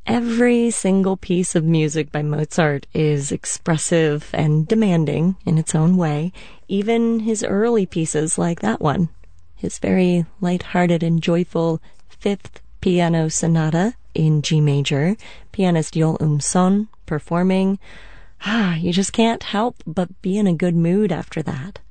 Every single piece of music by Mozart is expressive and demanding in its own way, even his early pieces like that one. His very light-hearted and joyful Fifth Piano Sonata in G major, pianist Yol Son performing. You just can't help but be in a good mood after that.